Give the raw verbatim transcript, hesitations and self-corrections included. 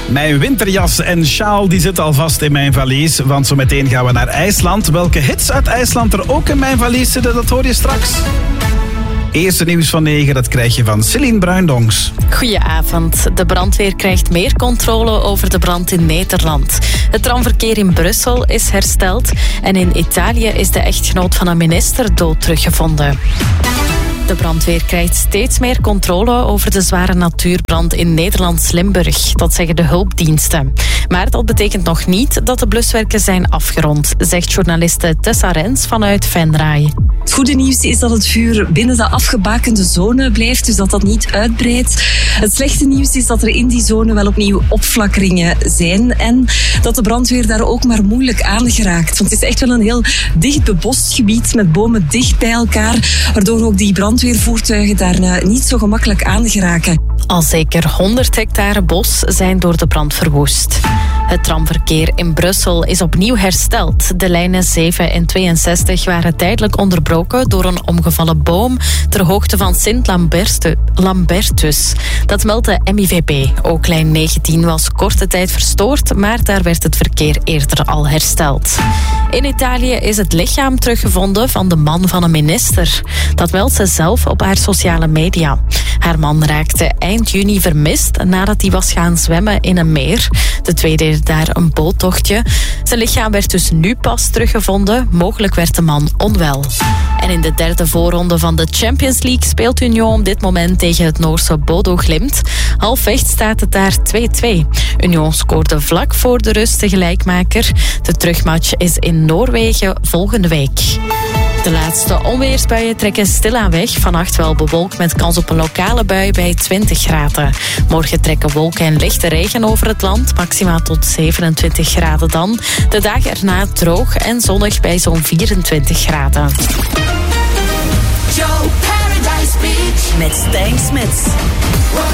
Mijn winterjas en sjaal die zitten al vast in mijn valies, want zo meteen gaan we naar IJsland. Welke hits uit IJsland er ook in mijn valies zitten, dat hoor je straks. Eerste nieuws van negen, dat krijg je van Celine Bruindongs. Goedenavond. De brandweer krijgt meer controle over de brand in Nederland. Het tramverkeer in Brussel is hersteld en in Italië is de echtgenoot van een minister dood teruggevonden. De brandweer krijgt steeds meer controle over de zware natuurbrand in Nederlands Limburg. Dat zeggen de hulpdiensten. Maar dat betekent nog niet dat de bluswerken zijn afgerond, zegt journaliste Tessa Rens vanuit Venray. Het goede nieuws is dat het vuur binnen de afgebakende zone blijft, dus dat dat niet uitbreidt. Het slechte nieuws is dat er in die zone wel opnieuw opflakkeringen zijn en dat de brandweer daar ook maar moeilijk aan geraakt. Want het is echt wel een heel dicht bebost gebied met bomen dicht bij elkaar, waardoor ook die brandweervoertuigen daar niet zo gemakkelijk aan geraken. Al zeker honderd hectare bos zijn door de brand verwoest. Het tramverkeer in Brussel is opnieuw hersteld. De lijnen zeven en tweeënzestig waren tijdelijk onderbroken door een omgevallen boom ter hoogte van Sint-Lambertus. Dat meldt de M I V P. Ook lijn negentien was korte tijd verstoord, maar daar werd het verkeer eerder al hersteld. In Italië is het lichaam teruggevonden van de man van een minister. Dat meldt ze zelf op haar sociale media. Haar man raakte eind juni vermist nadat hij was gaan zwemmen in een meer. De twee deden daar een boottochtje. Zijn lichaam werd dus nu pas teruggevonden. Mogelijk werd de man onwel. En in de derde voorronde van de Champions League speelt Union op dit moment tegen het Noorse Bodo Glimt. Halfweg staat het daar twee-twee. Union scoorde vlak voor de rust de gelijkmaker. De terugmatch is in Noorwegen volgende week. De laatste onweersbuien trekken stilaan weg. Vannacht wel bewolkt met kans op een lokale bui bij twintig graden. Morgen trekken wolken en lichte regen over het land. Maximaal tot zevenentwintig graden dan. De dagen erna droog en zonnig bij zo'n vierentwintig graden. Joe Paradise Beach met Stijn Smits.